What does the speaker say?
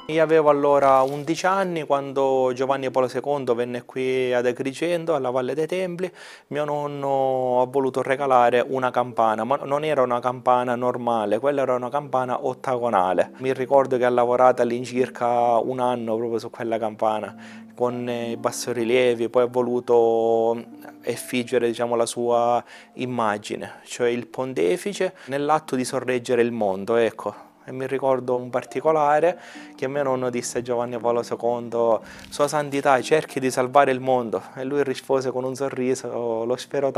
Io avevo allora 11 anni quando Giovanni Paolo II venne qui ad Agrigento, alla Valle dei Templi. Mio nonno ha voluto regalare una campana, ma non era una campana normale, quella era una campana ottagonale. Mi ricordo che ha lavorato all'incirca un anno proprio su quella campana, con i bassorilievi, poi ha voluto effiggere, diciamo, la sua immagine, cioè il pontefice nell'atto di sorreggere il mondo, ecco. E mi ricordo un particolare che mio nonno disse a Giovanni Paolo II: Sua Santità, cerchi di salvare il mondo. E lui rispose con un sorriso: Lo spero